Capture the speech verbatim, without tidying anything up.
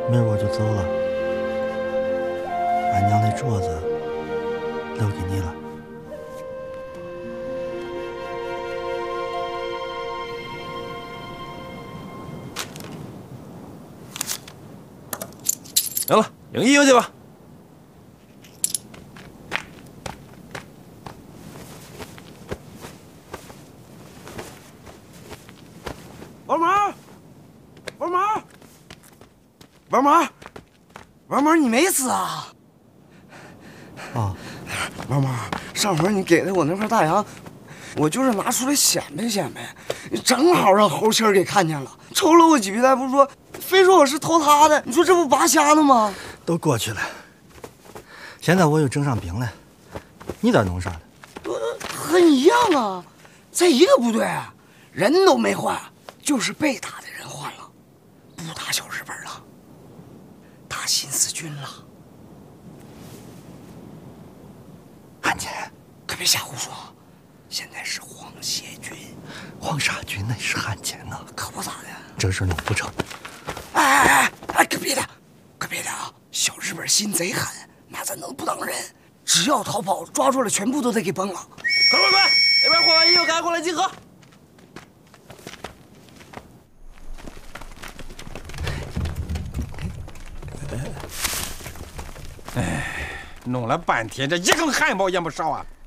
明儿我就走了，俺娘的镯子留给你了。 行了，领衣服去吧。 王毛，王毛，王毛，王毛，你没死啊？ 哦， 王毛，上回你给的我那块大洋，我就是拿出来显摆显摆，正好让侯七儿给看见了，抽了我几皮带，不是说，非说我是偷他的，你说这不拔瞎了吗？ 都过去了，现在我又整上兵了，你在弄啥呢？ 和你一样啊，在一个部队，人都没换，就是被打的人换了，不打小日本了，打新四军了。 汉奸， 可别瞎胡说，现在是皇协军， 黄沙军那是汉奸呐， 可不咋的。 这事弄不成。 哎哎哎哎，可别的，可别的啊！小日本心贼狠，那咱能不当人？只要逃跑，抓住了，全部都得给崩了。 快快快，那边换完衣服，赶快过来集合。哎，弄了半天，这一根汗毛也没少啊！